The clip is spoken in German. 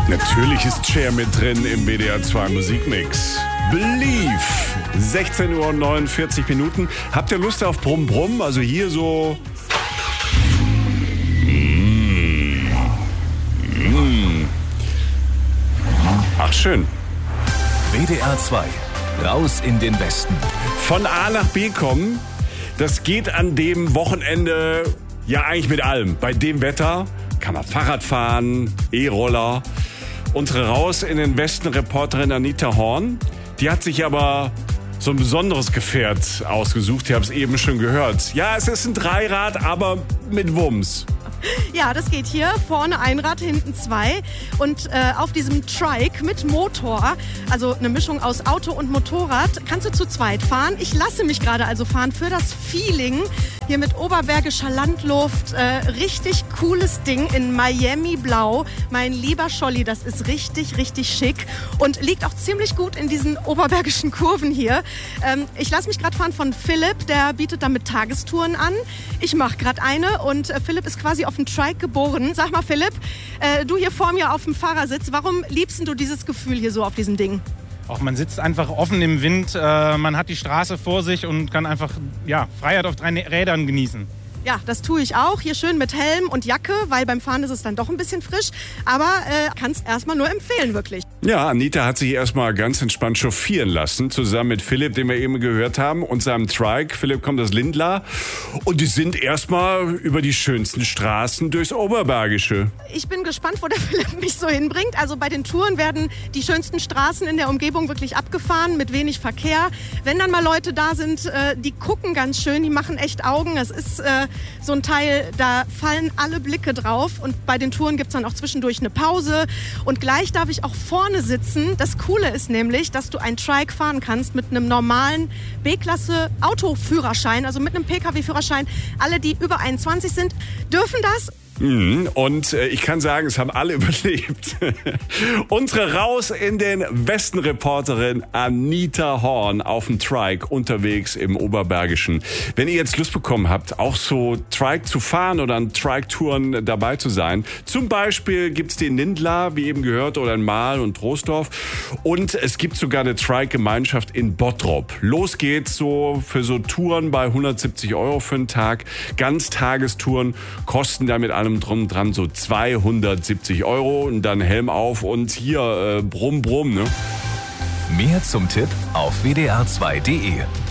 Natürlich ist Cher mit drin im WDR 2 Musikmix. Believe. 16:49 Uhr. Habt ihr Lust auf Brumm Brumm? Also hier so... Ach, schön. WDR 2. Raus in den Westen. Von A nach B kommen, das geht an dem Wochenende ja eigentlich mit allem. Bei dem Wetter kann man Fahrrad fahren, E-Roller. Unsere Raus in den Westen Reporterin Anita Horn, die hat sich aber so ein besonderes Gefährt ausgesucht. Ihr habt es eben schon gehört. Ja, es ist ein Dreirad, aber mit Wumms. Ja, das geht hier. Vorne ein Rad, hinten zwei. Und auf diesem Trike mit Motor, also eine Mischung aus Auto und Motorrad, kannst du zu zweit fahren. Ich lasse mich gerade also fahren für das Feeling. Hier mit oberbergischer Landluft. Richtig cooles Ding in Miami Blau. Mein lieber Scholli, das ist richtig, richtig schick. Und liegt auch ziemlich gut in diesen oberbergischen Kurven hier. Ich lasse mich gerade fahren von Philipp. Der bietet damit Tagestouren an. Ich mache gerade eine und Philipp ist quasi auf dem Trike geboren. Sag mal, Philipp, du hier vor mir auf dem Fahrersitz, warum liebst du dieses Gefühl hier so auf diesem Ding? Auch man sitzt einfach offen im Wind, man hat die Straße vor sich und kann einfach Freiheit auf 3 Rädern genießen. Ja, das tue ich auch. Hier schön mit Helm und Jacke, weil beim Fahren ist es dann doch ein bisschen frisch. Aber kannst erstmal nur empfehlen, wirklich. Ja, Anita hat sich erstmal ganz entspannt chauffieren lassen, zusammen mit Philipp, den wir eben gehört haben, und seinem Trike. Philipp kommt aus Lindlar. Und die sind erstmal über die schönsten Straßen durchs Oberbergische. Ich bin gespannt, wo der Philipp mich so hinbringt. Also bei den Touren werden die schönsten Straßen in der Umgebung wirklich abgefahren, mit wenig Verkehr. Wenn dann mal Leute da sind, die gucken ganz schön, die machen echt Augen. Es ist so ein Teil, da fallen alle Blicke drauf. Und bei den Touren gibt es dann auch zwischendurch eine Pause. Und gleich darf ich auch vorne sitzen. Das Coole ist nämlich, dass du ein Trike fahren kannst mit einem normalen B-Klasse Autoführerschein, also mit einem Pkw-Führerschein. Alle, die über 21 sind, dürfen das. Und ich kann sagen, es haben alle überlebt. Unsere Raus in den Westen Reporterin Anita Horn auf dem Trike unterwegs im Oberbergischen. Wenn ihr jetzt Lust bekommen habt, auch so Trike zu fahren oder an Trike-Touren dabei zu sein, zum Beispiel gibt's die in Lindlar, wie eben gehört, oder in Mahl und Troisdorf. Und es gibt sogar eine Trike-Gemeinschaft in Bottrop. Los geht's so für so Touren bei 170 € für einen Tag. Ganztagestouren kosten damit allem drum dran so 270 € und dann Helm auf und hier Brumm Brumm, ne? Mehr zum Tipp auf wdr2.de.